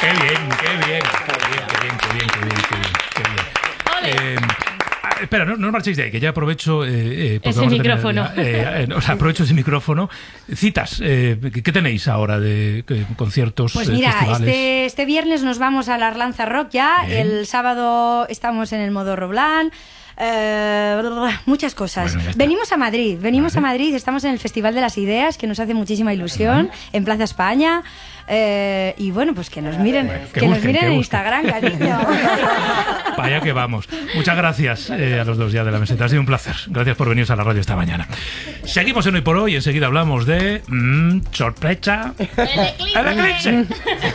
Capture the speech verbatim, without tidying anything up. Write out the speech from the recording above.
Qué bien, qué bien, qué bien, qué bien, qué bien, qué bien, qué bien, qué bien. Eh, Espera, no, no os marchéis de ahí, que ya aprovecho... Eh, ese vamos micrófono. A tener, eh, eh, o sea, aprovecho ese micrófono. Citas, eh, ¿qué, ¿qué tenéis ahora de, de conciertos, Pues eh, mira, festivales? este, este viernes nos vamos a la Arlanza Rock ya. Bien. El sábado estamos en el Modo Roblán. Eh, muchas cosas. Bueno, venimos a Madrid, venimos vale. a Madrid, estamos en el Festival de las Ideas, que nos hace muchísima ilusión, uh-huh. en Plaza España. Eh, y bueno, pues que nos miren, bueno, que, que busquen, nos miren en Instagram, cariño. Para allá que vamos. Muchas gracias eh, a los dos ya de la meseta. Ha sido un placer. Gracias por veniros a la radio esta mañana. Seguimos en Hoy por Hoy. Enseguida hablamos de... Mmm, sorpresa. El eclipse. El eclipse.